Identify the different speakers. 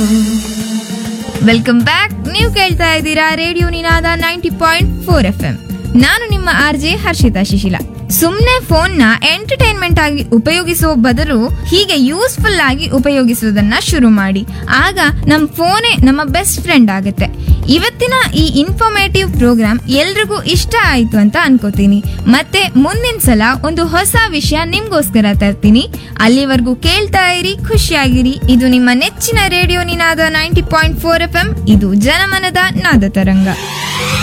Speaker 1: Welcome back. ನೀವು ಕೇಳ್ತಾ ಇದ್ದೀರಾ ರೇಡಿಯೋ ನಿನಾದ 90.4 FM. ನಾನು ನಿಮ್ಮ RJ ಹರ್ಷಿತಾ ಶಿಶಿಲ. ಸುಮ್ನೆ ಫೋನ್ ನ ಎಂಟರ್ಟೈನ್ಮೆಂಟ್ ಆಗಿ ಉಪಯೋಗಿಸುವ ಬದಲು ಹೀಗೆ ಯೂಸ್ಫುಲ್ ಆಗಿ ಉಪಯೋಗಿಸುವುದನ್ನ ಶುರು ಮಾಡಿ. ಆಗ ನಮ್ ಫೋನೇ ನಮ್ಮ ಬೆಸ್ಟ್ ಫ್ರೆಂಡ್ ಆಗುತ್ತೆ. ಇವತ್ತಿನ ಈ ಇನ್ಫಾರ್ಮೇಟಿವ್ ಪ್ರೋಗ್ರಾಮ್ ಎಲ್ರಿಗೂ ಇಷ್ಟ ಆಯ್ತು ಅಂತ ಅನ್ಕೋತೀನಿ. ಮತ್ತೆ ಮುಂದಿನ ಸಲ ಒಂದು ಹೊಸ ವಿಷಯ ನಿಮ್ಗೋಸ್ಕರ ತರ್ತೀನಿ. ಅಲ್ಲಿವರೆಗೂ ಕೇಳ್ತಾ ಇರಿ, ಖುಷಿಯಾಗಿರಿ. ಇದು ನಿಮ್ಮ ನೆಚ್ಚಿನ ರೇಡಿಯೋ ನಿನಾದ 90.4 FM. ಇದು ಜನಮನದ ನಾದ ತರಂಗ.